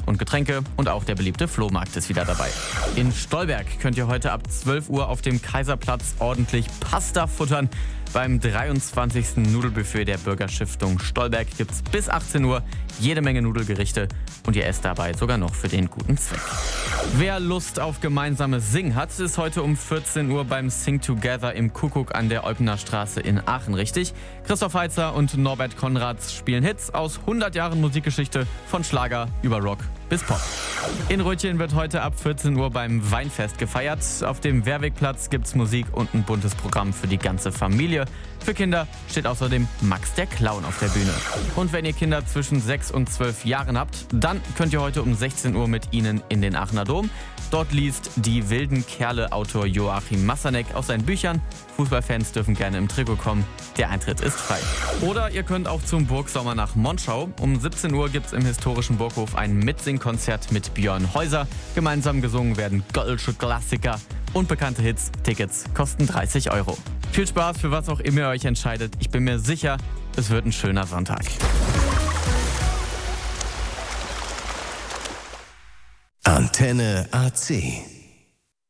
und Getränke und auch der beliebte Flohmarkt ist wieder dabei. In Stolberg könnt ihr heute ab 12 Uhr auf dem Kaiserplatz ordentlich Pasta futtern. Beim 23. Nudelbuffet der Bürgerstiftung Stolberg gibt es bis 18 Uhr jede Menge Nudelgerichte und ihr esst dabei sogar noch für den guten Zweck. Wer Lust auf gemeinsames Singen hat, ist heute um 14 Uhr beim Sing Together im Kuckuck an der Eupener Straße in Aachen richtig. Christoph Heitzer und Norbert Konrads spielen Hits aus 100 Jahren Musikgeschichte, von Schlager über Rock bis Pop. In Rötchen wird heute ab 14 Uhr beim Weinfest gefeiert. Auf dem Wehrwegplatz gibt's Musik und ein buntes Programm für die ganze Familie. Für Kinder steht außerdem Max der Clown auf der Bühne. Und wenn ihr Kinder zwischen 6 und 12 Jahren habt, dann könnt ihr heute um 16 Uhr mit ihnen in den Aachener Dom. Dort liest die wilden Kerle-Autor Joachim Massanek aus seinen Büchern. Fußballfans dürfen gerne im Trikot kommen. Der Eintritt ist frei. Oder ihr könnt auch zum Burgsommer nach Monschau. Um 17 Uhr gibt's im historischen Burghof ein Mitsingkonzert mit Björn Häuser. Gemeinsam gesungen werden Gölsche Klassiker und bekannte Hits. Tickets kosten 30 Euro. Viel Spaß für was auch immer ihr euch entscheidet. Ich bin mir sicher, es wird ein schöner Sonntag. Antenne AC.